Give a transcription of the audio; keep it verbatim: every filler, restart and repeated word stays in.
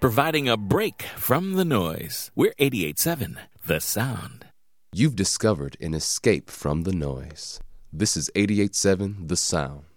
providing a break from the noise. We're eighty-eight point seven, The Sound. You've discovered an escape from the noise. This is eighty-eight point seven The Sound.